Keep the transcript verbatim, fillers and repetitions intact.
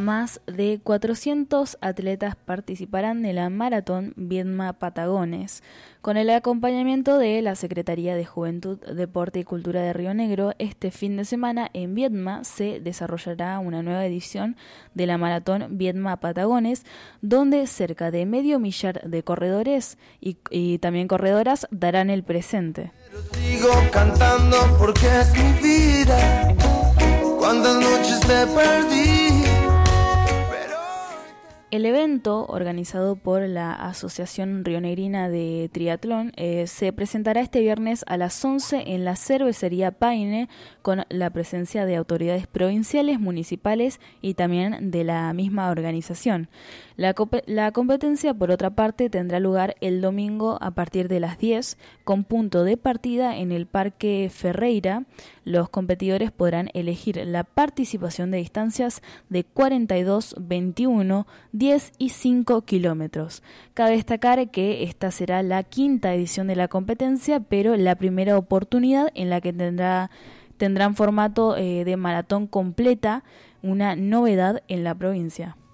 Más de cuatrocientos atletas participarán de la Maratón Viedma Patagones. Con el acompañamiento de la Secretaría de Juventud, Deporte y Cultura de Río Negro, este fin de semana en Viedma se desarrollará una nueva edición de la Maratón Viedma Patagones, donde cerca de medio millar de corredores y, y también corredoras darán el presente. Pero sigo cantando porque es mi vida. Cuántas noches te perdí. El evento, organizado por la Asociación Rionegrina de Triatlón, eh, se presentará este viernes a las once en la Cervecería Paine, con la presencia de autoridades provinciales, municipales y también de la misma organización. La, la competencia, por otra parte, tendrá lugar el domingo a partir de las diez, con punto de partida en el Parque Ferreira. Los competidores podrán elegir la participación de distancias de cuarenta y dos, veintiuno, diez y cinco kilómetros. Cabe destacar que esta será la quinta edición de la competencia, pero la primera oportunidad en la que tendrá tendrán formato eh, de maratón completa, una novedad en la provincia.